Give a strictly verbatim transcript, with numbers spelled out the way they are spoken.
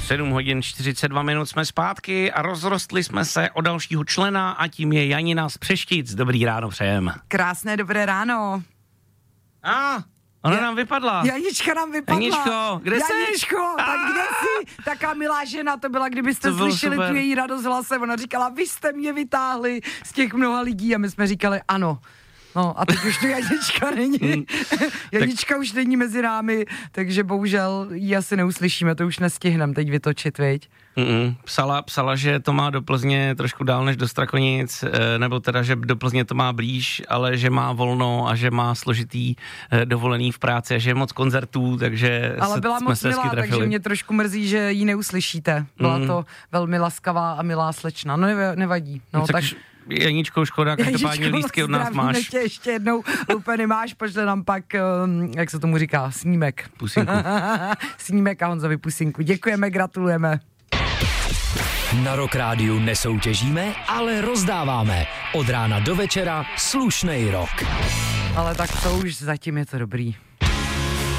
sedm hodin čtyřicet dva minut jsme zpátky a rozrostli jsme se o dalšího člena a tím je Janina z Přeštic. Dobrý ráno přejem. Krásné dobré ráno. A, ona Je, nám vypadla. Janička nám vypadla. Janičko, kde jsi? Janičko, tak kde jsi? Taká milá žena to byla, kdybyste To bylo slyšeli super. tu její radost v hlase. Ona říkala, vy jste mě vytáhli z těch mnoha lidí a my jsme říkali ano. No a teď už tu Janička není. Janička už není mezi námi, takže bohužel ji asi neuslyšíme, to už nestihneme teď vytočit, viď? Mm-mm. Psala, psala, že to má do Plzně trošku dál než do Strakonic, nebo teda, že do Plzně to má blíž, ale že má volno a že má složitý dovolený v práci a že je moc koncertů, takže ale se, byla jsme moc se milá, takže mě trošku mrzí, že ji neuslyšíte. Byla Mm. to velmi laskavá a milá slečna. No nevadí. No, No, tak... tak Janíčko, škoda, každopádně lístky od nás máš. Ještě, ještě jednou, úplně máš, pošle nám pak, um, jak se tomu říká, snímek. Pusinku. Snímek a Honzovi pusinku. Děkujeme, gratulujeme. Na Rock Rádiu nesoutěžíme, ale rozdáváme. Od rána do večera slušnej rock. Ale tak to už zatím je to dobrý.